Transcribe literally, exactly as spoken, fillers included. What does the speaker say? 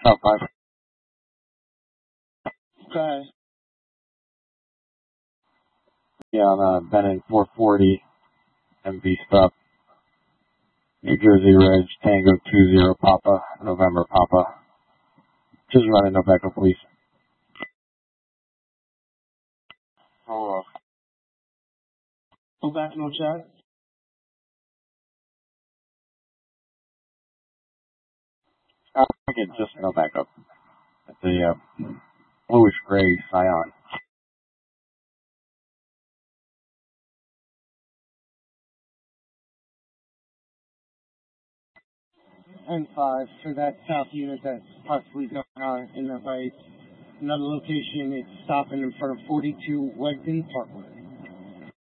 South five. Okay. Yeah, on uh, Bennett four forty, M V stop. New Jersey Ridge, Tango two zero Papa, November Papa. Just running no backup, please. Oh, Go back, no chat. uh, I get just no backup. It's a uh, bluish gray Scion. N five for that south unit that's possibly going on in the right. Another location, it's stopping in front of forty-two Wegton Parkway.